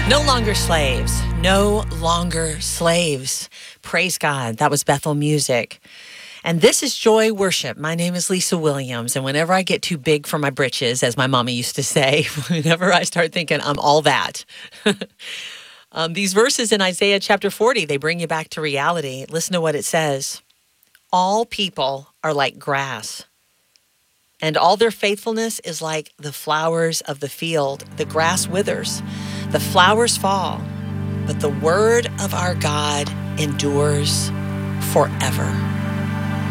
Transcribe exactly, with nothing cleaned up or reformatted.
No longer slaves. No longer slaves. Praise God. That was Bethel Music. And this is Joy Worship. My name is Lisa Williams. And whenever I get too big for my britches, as my mommy used to say, whenever I start thinking I'm all that, um, these verses in Isaiah chapter forty, they bring you back to reality. Listen to what it says. All people are like grass, and all their faithfulness is like the flowers of the field. The grass withers, the flowers fall, but the word of our God endures forever.